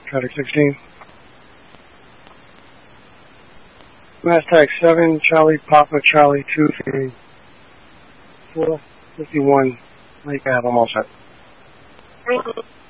Traffic 16. Mastag 7, Charlie Papa, Charlie 2, 451, Lake Ave, almost set.